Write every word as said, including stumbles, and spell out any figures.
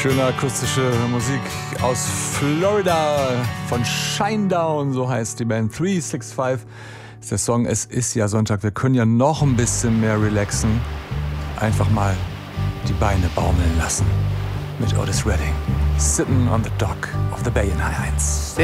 Schöne akustische Musik aus Florida von Shinedown, so heißt die Band. drei sechs fünf ist der Song. Es ist ja Sonntag, wir können ja noch ein bisschen mehr relaxen. Einfach mal die Beine baumeln lassen mit Otis Redding. Sitting on the dock of the Bay in High eins.